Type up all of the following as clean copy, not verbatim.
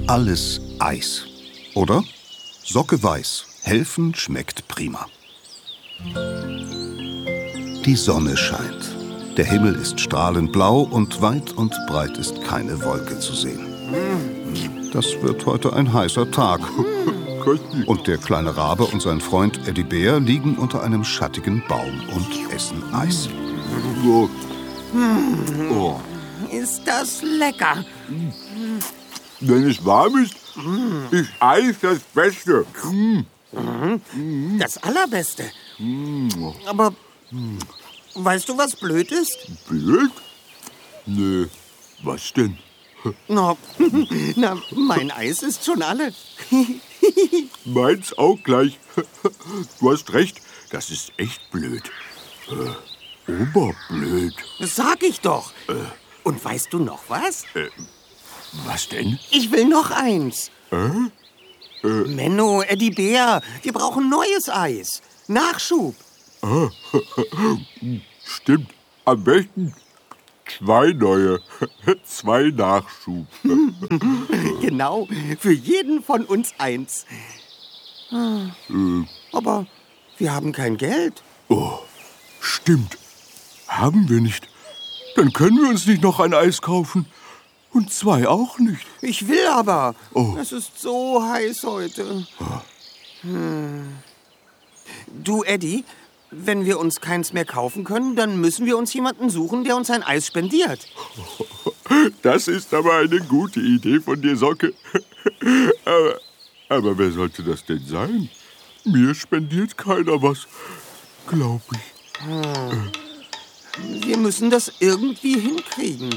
alles Eis. Oder? Socke weiß. Helfen schmeckt prima. Die Sonne scheint. Der Himmel ist strahlend blau und weit und breit ist keine Wolke zu sehen. Das wird heute ein heißer Tag. Und der kleine Rabe und sein Freund Eddie Bär liegen unter einem schattigen Baum und essen Eis. Ist das lecker? Wenn es warm ist, ist Eis das Beste. Das Allerbeste. Aber weißt du, was blöd ist? Blöd? Nö, was denn? Na, mein Eis ist schon alle. Meins auch gleich. Du hast recht, das ist echt blöd. Oberblöd. Das sag ich doch. Und weißt du noch was? Was denn? Ich will noch eins. Menno, Eddie Bär, wir brauchen neues Eis. Nachschub. Stimmt, am besten 2 neue. 2 Nachschub. Genau, für jeden von uns eins. Aber wir haben kein Geld. Oh, stimmt. Haben wir nicht. Dann können wir uns nicht noch ein Eis kaufen. Und 2 auch nicht. Ich will aber. Oh. Es ist so heiß heute. Du, Eddie, wenn wir uns keins mehr kaufen können, dann müssen wir uns jemanden suchen, der uns ein Eis spendiert. Das ist aber eine gute Idee von dir, Socke. Aber wer sollte das denn sein? Mir spendiert keiner was, glaub ich. Wir müssen das irgendwie hinkriegen.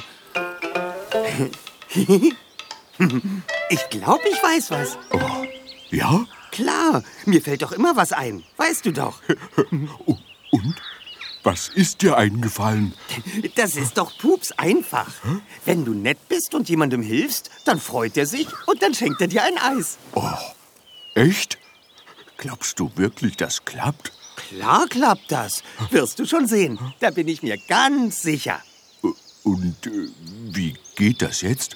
Ich glaube, ich weiß was. Oh, ja? Klar, mir fällt doch immer was ein. Weißt du doch. Und? Was ist dir eingefallen? Das ist doch pups einfach. Wenn du nett bist und jemandem hilfst, dann freut er sich und dann schenkt er dir ein Eis. Oh, echt? Glaubst du wirklich, das klappt? Klar klappt das. Wirst du schon sehen. Da bin ich mir ganz sicher. Und wie geht das jetzt?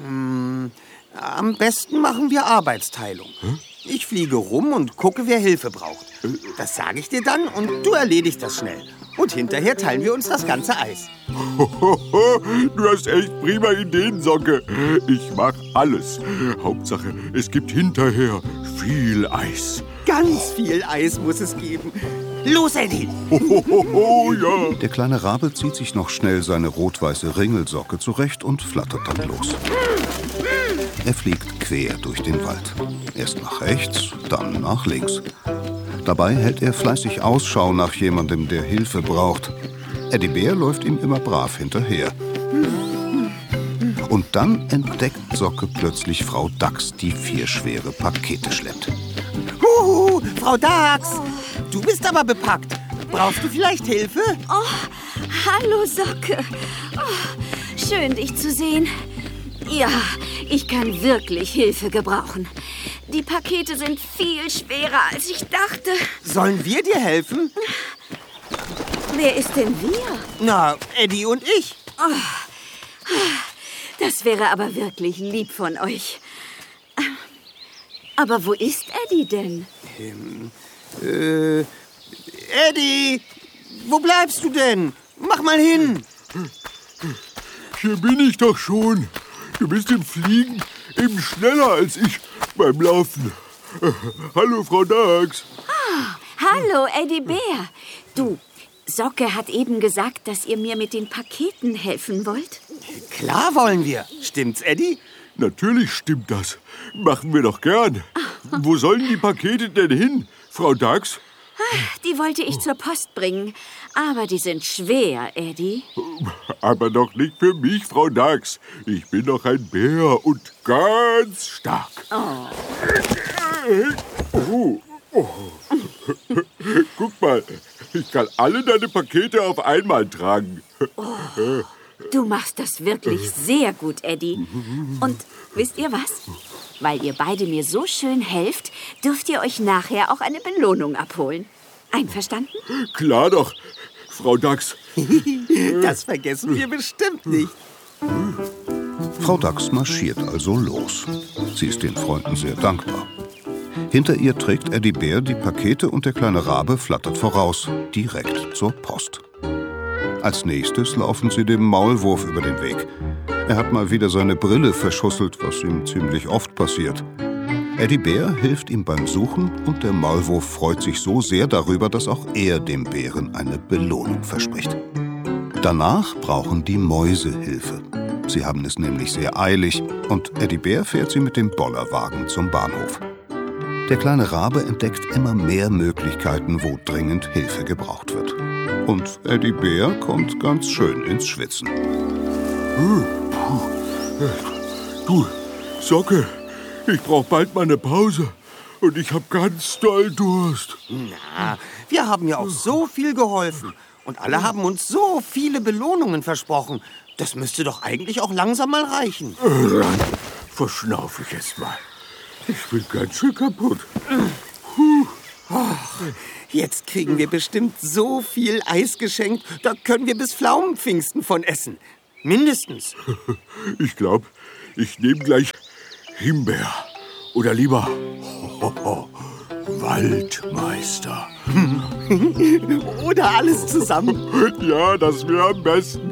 Am besten machen wir Arbeitsteilung. Ich fliege rum und gucke, wer Hilfe braucht. Das sage ich dir dann und du erledigst das schnell. Und hinterher teilen wir uns das ganze Eis. Du hast echt prima Ideen, Socke. Ich mach alles. Hauptsache, es gibt hinterher viel Eis. Ganz viel Eis muss es geben. Los, Eddie! Ja. Der kleine Rabe zieht sich noch schnell seine rot-weiße Ringelsocke zurecht und flattert dann los. Er fliegt quer durch den Wald. Erst nach rechts, dann nach links. Dabei hält er fleißig Ausschau nach jemandem, der Hilfe braucht. Eddie Bär läuft ihm immer brav hinterher. Und dann entdeckt Socke plötzlich Frau Dachs, die 4 schwere Pakete schleppt. Huhu, Frau Dachs, du bist aber bepackt. Brauchst du vielleicht Hilfe? Oh, hallo Socke. Oh, schön, dich zu sehen. Ja, ich kann wirklich Hilfe gebrauchen. Die Pakete sind viel schwerer, als ich dachte. Sollen wir dir helfen? Wer ist denn wir? Na, Eddie und ich. Das wäre aber wirklich lieb von euch. Aber wo ist Eddie denn? Eddie, wo bleibst du denn? Mach mal hin. Hier bin ich doch schon. Du bist im Fliegen eben schneller als ich beim Laufen. Hallo, Frau Dachs. Hallo, Eddie Bär. Du, Socke hat eben gesagt, dass ihr mir mit den Paketen helfen wollt. Klar wollen wir. Stimmt's, Eddie? Natürlich stimmt das. Machen wir doch gern. Wo sollen die Pakete denn hin, Frau Dachs? Die wollte ich zur Post bringen. Aber die sind schwer, Eddie. Aber doch nicht für mich, Frau Dachs. Ich bin doch ein Bär und ganz stark. Oh. Guck mal, ich kann alle deine Pakete auf einmal tragen. Du machst das wirklich sehr gut, Eddie. Und wisst ihr was? Weil ihr beide mir so schön helft, dürft ihr euch nachher auch eine Belohnung abholen. Einverstanden? Klar doch, Frau Dachs. Das vergessen wir bestimmt nicht. Frau Dachs marschiert also los. Sie ist den Freunden sehr dankbar. Hinter ihr trägt Eddie Bär die Pakete und der kleine Rabe flattert voraus, direkt zur Post. Als nächstes laufen sie dem Maulwurf über den Weg. Er hat mal wieder seine Brille verschusselt, was ihm ziemlich oft passiert. Eddie Bär hilft ihm beim Suchen und der Maulwurf freut sich so sehr darüber, dass auch er dem Bären eine Belohnung verspricht. Danach brauchen die Mäuse Hilfe. Sie haben es nämlich sehr eilig und Eddie Bär fährt sie mit dem Bollerwagen zum Bahnhof. Der kleine Rabe entdeckt immer mehr Möglichkeiten, wo dringend Hilfe gebraucht wird. Und Eddie Bär kommt ganz schön ins Schwitzen. Du, Socke, ich brauche bald mal eine Pause. Und ich habe ganz doll Durst. Na, wir haben ja auch so viel geholfen. Und alle haben uns so viele Belohnungen versprochen. Das müsste doch eigentlich auch langsam mal reichen. Verschnaufe ich erst mal. Ich bin ganz schön kaputt. Ach, jetzt kriegen wir bestimmt so viel Eis geschenkt, da können wir bis Pflaumenpfingsten von essen. Mindestens. Ich glaube, ich nehme gleich Himbeer. Oder lieber Waldmeister. Oder alles zusammen. Ja, das wäre am besten.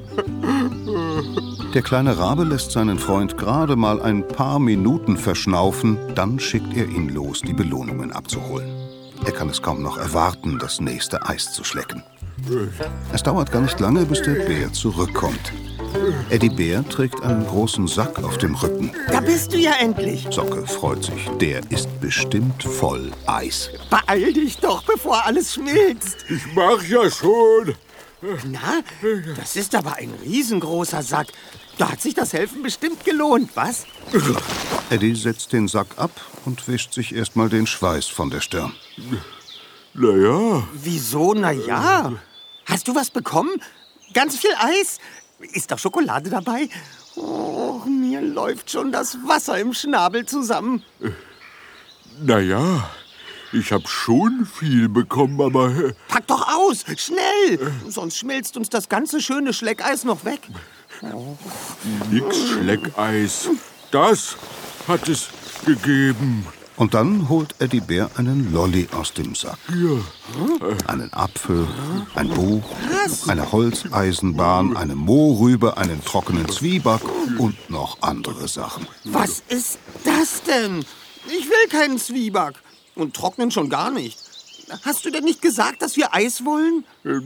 Der kleine Rabe lässt seinen Freund gerade mal ein paar Minuten verschnaufen, dann schickt er ihn los, die Belohnungen abzuholen. Er kann es kaum noch erwarten, das nächste Eis zu schlecken. Es dauert gar nicht lange, bis der Bär zurückkommt. Eddie Bär trägt einen großen Sack auf dem Rücken. Da bist du ja endlich. Socke freut sich, der ist bestimmt voll Eis. Beeil dich doch, bevor alles schmilzt. Ich mach ja schon. Na, das ist aber ein riesengroßer Sack. Da hat sich das Helfen bestimmt gelohnt, was? Eddie setzt den Sack ab und wischt sich erstmal den Schweiß von der Stirn. Naja. Wieso, na ja? Hast du was bekommen? Ganz viel Eis? Ist doch Schokolade dabei? Oh, mir läuft schon das Wasser im Schnabel zusammen. Naja, ich habe schon viel bekommen, aber... Pack doch aus, schnell! Sonst schmilzt uns das ganze schöne Schleckeis noch weg. Nix Schleckeis. Das hat es gegeben. Und dann holt Eddie Bär einen Lolli aus dem Sack. Hier. Einen Apfel, ein Buch, eine Holzeisenbahn, eine Mohrrübe, einen trockenen Zwieback und noch andere Sachen. Was ist das denn? Ich will keinen Zwieback. Und trocknen schon gar nicht. Hast du denn nicht gesagt, dass wir Eis wollen?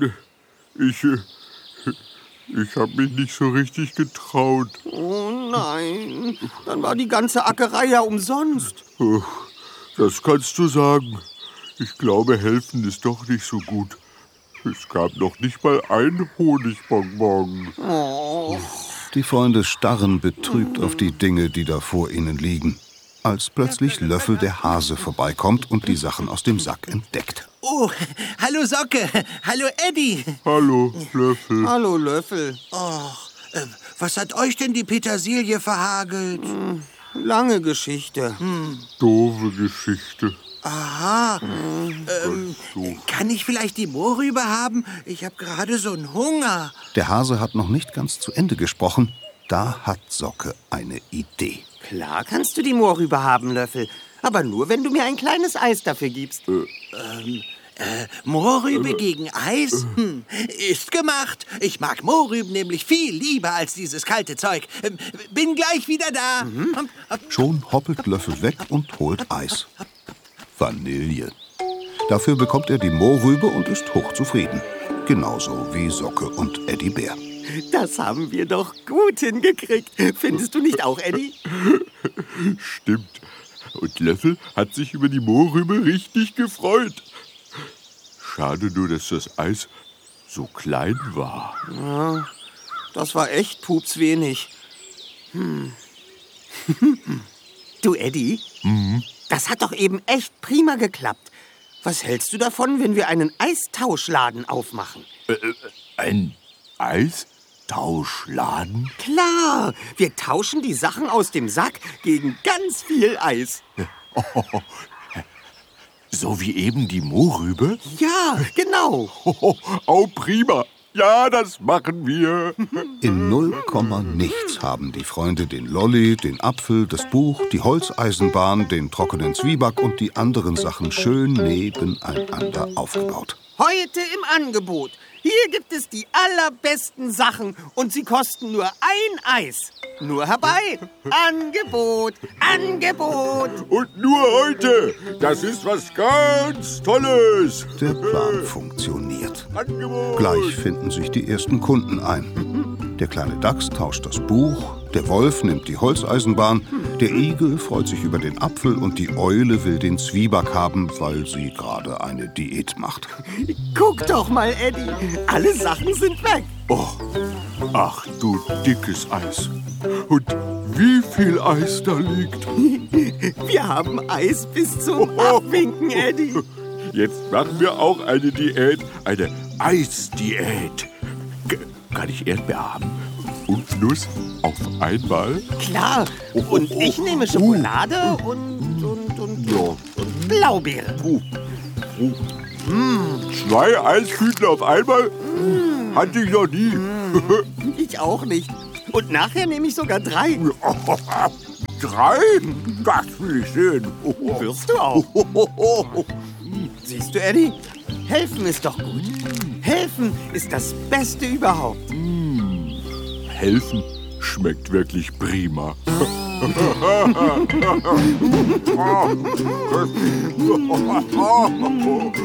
Ich habe mich nicht so richtig getraut. Oh nein, dann war die ganze Ackerei ja umsonst. Das kannst du sagen. Ich glaube, helfen ist doch nicht so gut. Es gab noch nicht mal ein Honigbonbon. Oh. Die Freunde starren betrübt auf die Dinge, die da vor ihnen liegen. Als plötzlich Löffel der Hase vorbeikommt und die Sachen aus dem Sack entdeckt. Oh, hallo Socke, hallo Eddie. Hallo, Löffel. Hallo, Löffel. Was hat euch denn die Petersilie verhagelt? Lange Geschichte. Doofe Geschichte. Aha. Kann ich vielleicht die Mohrrübe haben? Ich habe gerade so einen Hunger. Der Hase hat noch nicht ganz zu Ende gesprochen. Da hat Socke eine Idee. Klar kannst du die Mohrrübe haben, Löffel. Aber nur, wenn du mir ein kleines Eis dafür gibst. Mohrrübe gegen Eis? Ist gemacht. Ich mag Mohrrüben nämlich viel lieber als dieses kalte Zeug. Bin gleich wieder da. Schon hoppelt Löffel weg und holt Eis. Vanille. Dafür bekommt er die Mohrrübe und ist hochzufrieden. Genauso wie Socke und Eddie Bär. Das haben wir doch gut hingekriegt. Findest du nicht auch, Eddie? Stimmt. Und Löffel hat sich über die Mohrrübe richtig gefreut. Schade nur, dass das Eis so klein war. Ja, das war echt pupswenig. Du, Eddie? Das hat doch eben echt prima geklappt. Was hältst du davon, wenn wir einen Eistauschladen aufmachen? Ein Eistauschladen? Klar, wir tauschen die Sachen aus dem Sack gegen ganz viel Eis. So wie eben die Mohrrübe? Ja, genau. Oh, prima. Ja, das machen wir. In 0, nichts haben die Freunde den Lolli, den Apfel, das Buch, die Holzeisenbahn, den trockenen Zwieback und die anderen Sachen schön nebeneinander aufgebaut. Heute im Angebot. Hier gibt es die allerbesten Sachen und sie kosten nur ein Eis. Nur herbei. Angebot, Angebot. Und nur heute. Das ist was ganz Tolles. Der Plan funktioniert. Angebot. Gleich finden sich die ersten Kunden ein. Der kleine Dachs tauscht das Buch, der Wolf nimmt die Holzeisenbahn, der Igel freut sich über den Apfel und die Eule will den Zwieback haben, weil sie gerade eine Diät macht. Guck doch mal, Eddie. Alle Sachen sind weg. Oh, ach du dickes Eis. Und wie viel Eis da liegt. Wir haben Eis bis zum Abwinken, Eddie. Jetzt machen wir auch eine Diät, eine Eisdiät. Kann ich Erdbeer haben? Und Nuss auf einmal? Klar. Und ich nehme Schokolade und Blaubeere. 2 Eistüten auf einmal? Hatte ich noch nie. Ich auch nicht. Und nachher nehme ich sogar 3. 3? Das will ich sehen. Wirst du auch. Siehst du, Eddie? Helfen ist doch gut. Helfen ist das Beste überhaupt. Helfen schmeckt wirklich prima.